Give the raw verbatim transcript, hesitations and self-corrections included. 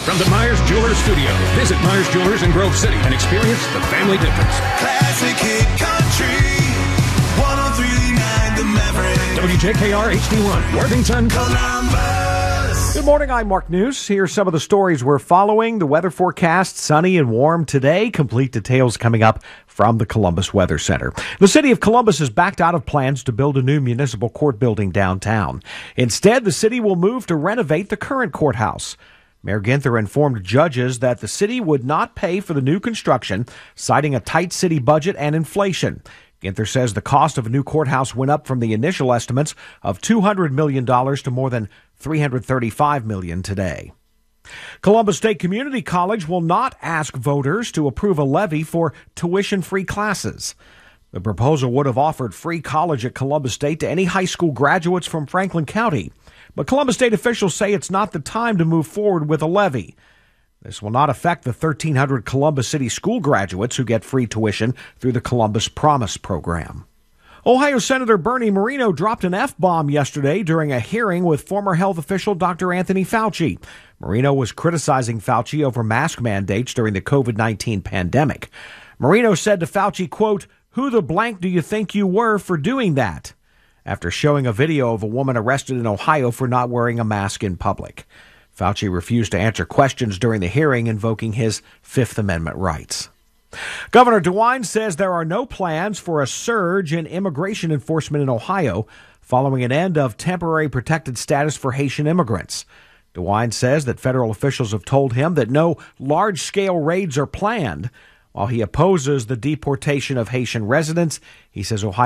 From the Myers Jewelers Studio, visit Myers Jewelers in Grove City and experience the family difference. Classic hit country, one oh three point nine The Maverick. W J K R H D one, Worthington, Columbus. Good morning, I'm Mark News. Here's some of the stories we're following. The weather forecast, sunny and warm today. Complete details coming up from the Columbus Weather Center. The city of Columbus has backed out of plans to build a new municipal court building downtown. Instead, the city will move to renovate the current courthouse. Mayor Ginther informed judges that the city would not pay for the new construction, citing a tight city budget and inflation. Ginther says the cost of a new courthouse went up from the initial estimates of two hundred million dollars to more than three hundred thirty-five million dollars today. Columbus State Community College will not ask voters to approve a levy for tuition-free classes. The proposal would have offered free college at Columbus State to any high school graduates from Franklin County. But Columbus State officials say it's not the time to move forward with a levy. This will not affect the thirteen hundred Columbus City school graduates who get free tuition through the Columbus Promise program. Ohio Senator Bernie Moreno dropped an F-bomb yesterday during a hearing with former health official Doctor Anthony Fauci. Moreno was criticizing Fauci over mask mandates during the covid nineteen pandemic. Moreno said to Fauci, quote, "Who the blank do you think you were for doing that?" after showing a video of a woman arrested in Ohio for not wearing a mask in public. Fauci refused to answer questions during the hearing, invoking his Fifth Amendment rights. Governor DeWine says there are no plans for a surge in immigration enforcement in Ohio following an end of temporary protected status for Haitian immigrants. DeWine says that federal officials have told him that no large-scale raids are planned. While he opposes the deportation of Haitian residents, he says Ohio